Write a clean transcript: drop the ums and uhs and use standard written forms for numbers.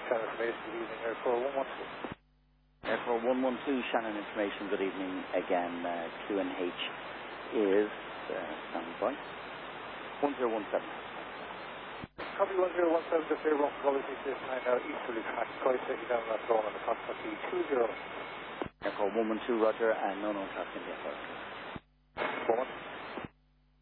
Shannon information, good evening, Air 4112. Airport 112, Shannon information, good evening again. QNH is standby. 1017. Copy 1017, the fair rock quality this time now, easterly track, twice taking down that zone on approximately 20. Airport 112, Roger, and no traffic in the airport. 1.